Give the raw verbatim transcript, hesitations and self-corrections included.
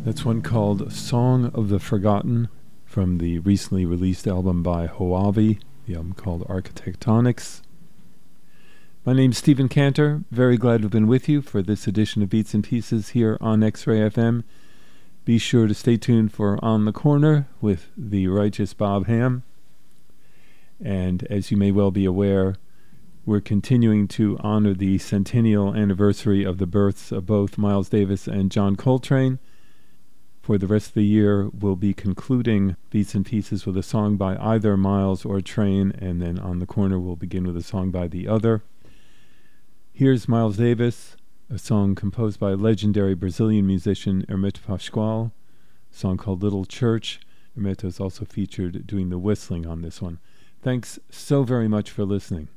That's one called Song of the Forgotten from the recently released album by Hoavi, the album called Architectonics. My name's Stephen Cantor. Very glad to have been with you for this edition of Beats and Pieces here on X-Ray F M. Be sure to stay tuned for On the Corner with the righteous Bob Ham. And as you may well be aware, we're continuing to honor the centennial anniversary of the births of both Miles Davis and John Coltrane. For the rest of the year, we'll be concluding Beats and Pieces with a song by either Miles or Train, and then On the Corner we'll begin with a song by the other. Here's Miles Davis, a song composed by legendary Brazilian musician Hermeto Pascoal, a song called Little Church. Hermeto is also featured doing the whistling on this one. Thanks so very much for listening.